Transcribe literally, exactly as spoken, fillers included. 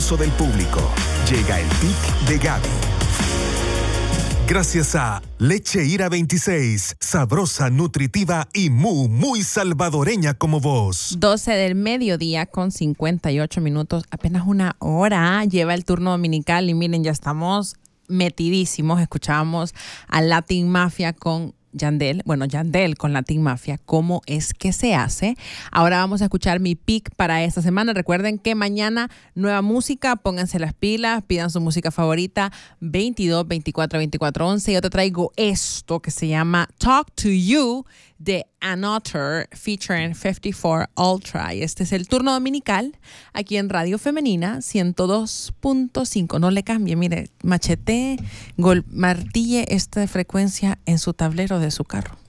aplauso del público, llega el pick de Gaby. Gracias a Leche Ira veintiséis, sabrosa, nutritiva y muy, muy salvadoreña como vos. doce del mediodía con cincuenta y ocho minutos, apenas una hora lleva el turno dominical y miren, ya estamos metidísimos. Escuchábamos a Latin Mafia con Yandel, bueno, Yandel con Latin Mafia, ¿cómo es que se hace? Ahora vamos a escuchar mi pick para esta semana. Recuerden que mañana nueva música, pónganse las pilas, pidan su música favorita, veintidós, veinticuatro, veinticuatro, once. Yo te traigo esto que se llama Talk to You de Another featuring cincuenta y cuatro Ultra. Y este es el turno dominical aquí en Radio Femenina ciento dos punto cinco. No le cambie, mire, machete, gol, martille esta frecuencia en su tablero de su carro.